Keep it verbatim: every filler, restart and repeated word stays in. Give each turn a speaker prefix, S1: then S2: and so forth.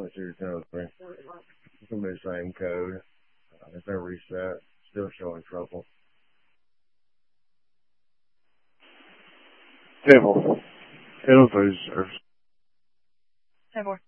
S1: point zero zero three. It's going to be the same code. Uh, there's no reset. Still showing trouble.
S2: Table. Table for service.
S3: ten four.